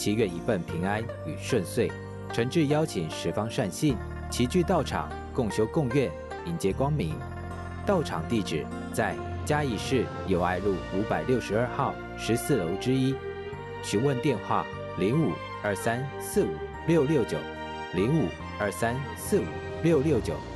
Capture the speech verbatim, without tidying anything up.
祈愿一份平安与顺遂。诚挚邀请十方善信齐聚道场，共修共愿，迎接光明。道场地址在嘉义市友爱路五百六十二号十四楼之一。询问电话：零五二三四五六六九，零五二三四五六六九。